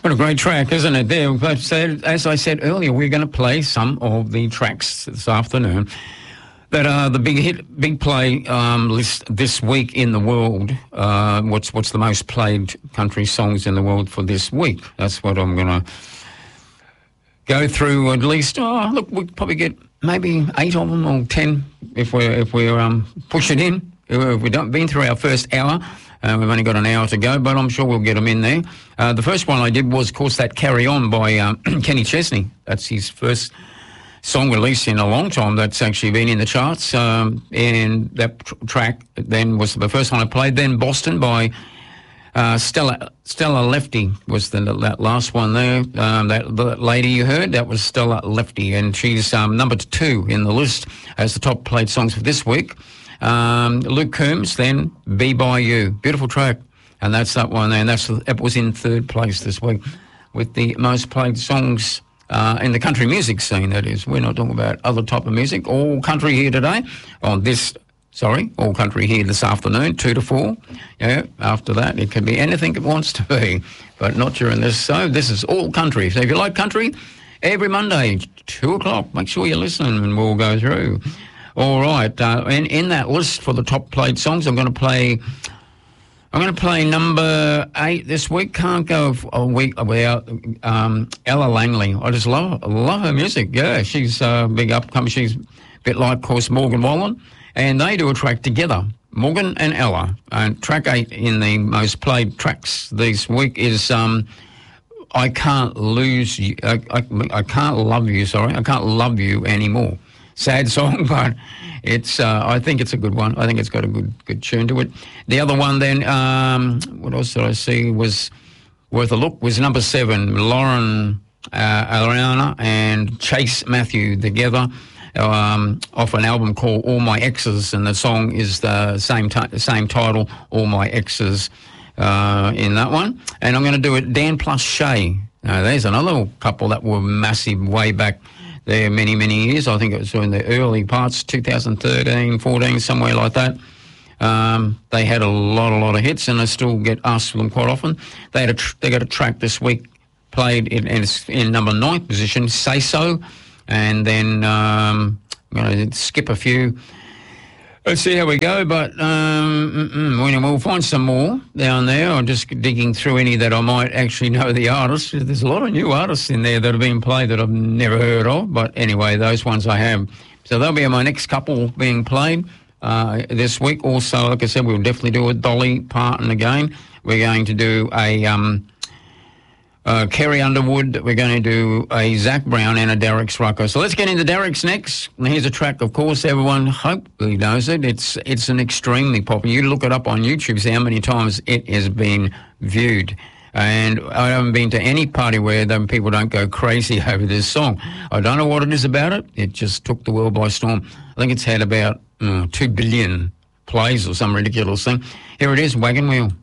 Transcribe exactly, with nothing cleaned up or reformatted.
What a great track, isn't it? There, but as I said earlier, we're going to play some of the tracks this afternoon that are the big hit, big play um, list this week in the world. Uh, what's what's the most played country songs in the world for this week? That's what I'm going to go through. At least, oh, look, we'll probably get maybe eight of them or ten if we're if we're um, pushing in. If we don't been through our first hour. Uh, we've only got an hour to go, but I'm sure we'll get them in there. Uh, the first one I did was, of course, that Carry On by um, Kenny Chesney. That's his first song released in a long time that's actually been in the charts. Um, and that tr- track then was the first one I played. Then Boston by uh, Stella Stella Lefty was the that last one there. Um, that, that lady you heard, that was Stella Lefty, and she's um, number two in the list as the top played songs for this week. Um, Luke Combs, then Be By You. Beautiful track. And that's that one there. And that's, it was in third place this week with the most played songs uh, in the country music scene, that is. We're not talking about other type of music. All country here today on this, sorry, all country here this afternoon, two to four. Yeah, after that, it can be anything it wants to be, but not during this. So this is all country. So if you like country, every Monday, two o'clock, make sure you listen and we'll go through. All right, uh, in, in that list for the top played songs, I'm going to play. I'm going to play number eight this week. Can't go a week without um, Ella Langley. I just love love her music. Yeah, she's a uh, big upcomer. She's a bit like, of course, Morgan Wallen, and they do a track together. Morgan and Ella. And track eight in the most played tracks this week is um, "I Can't Lose You." I, I, I can't love you. Sorry, I can't love you anymore. Sad song, but it's. Uh, I think it's a good one. I think it's got a good good tune to it. The other one then, um, what else did I see was worth a look, was number seven, Lauren uh, Ariana and Chase Matthew together um, off an album called All My Exes, and the song is the same, t- same title, All My Exes, uh, in that one. And I'm going to do it, Dan plus Shay. Now, there's another couple that were massive way back there many, many years. I think it was in the early parts, two thousand thirteen, fourteen, somewhere like that. Um, they had a lot, a lot of hits, and I still get asked for them quite often. They had a tr- they got a track this week played in, in, in number nine position, Say So, and then um, I'm going to skip a few. Let's see how we go, but um, we'll find some more down there. I'm just digging through any that I might actually know the artists. There's a lot of new artists in there that have been played that I've never heard of, but anyway, those ones I have. So they'll be my next couple being played uh, this week. Also, like I said, we'll definitely do a Dolly Parton again. We're going to do a... Um, Uh, Kerry Underwood, we're going to do a Zach Brown and a Derek's Rucker. So let's get into Derek's next. And here's a track, of course, everyone hopefully knows it. It's it's an extremely popular. You look it up on YouTube, see how many times it has been viewed. And I haven't been to any party where them people don't go crazy over this song. I don't know what it is about it. It just took the world by storm. I think it's had about uh, two billion plays or some ridiculous thing. Here it is, Wagon Wheel.